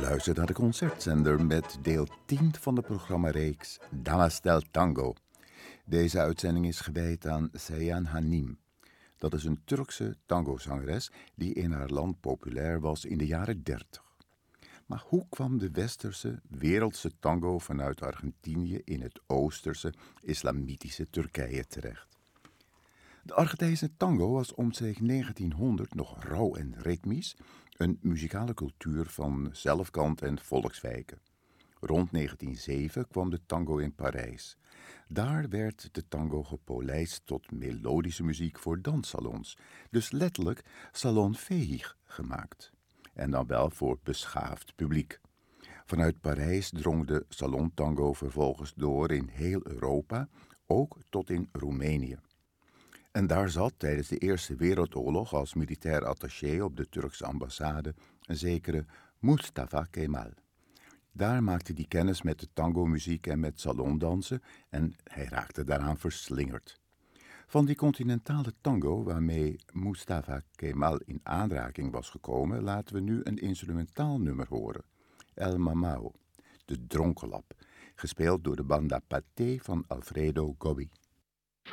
luistert naar de concertzender met deel 10 van de programmareeks Damas del Tango. Deze uitzending is gewijd aan Seyhan Hanim. Dat is een Turkse tangozangeres die in haar land populair was in de jaren 30. Maar hoe kwam de westerse, wereldse tango vanuit Argentinië in het oosterse, islamitische Turkije terecht? De Argentijnse tango was omstreeks 1900 nog rauw en ritmisch, een muzikale cultuur van zelfkant en volkswijken. Rond 1907 kwam de tango in Parijs. Daar werd de tango gepolijst tot melodische muziek voor danssalons, dus letterlijk salonfähig gemaakt. En dan wel voor beschaafd publiek. Vanuit Parijs drong de salontango vervolgens door in heel Europa, ook tot in Roemenië. En daar zat tijdens de Eerste Wereldoorlog als militair attaché op de Turkse ambassade een zekere Mustafa Kemal. Daar maakte hij kennis met de tangomuziek en met salondansen en hij raakte daaraan verslingerd. Van die continentale tango waarmee Mustafa Kemal in aanraking was gekomen, laten we nu een instrumentaal nummer horen. El Mamao, de dronkenlap, gespeeld door de banda Paté van Alfredo Gobbi.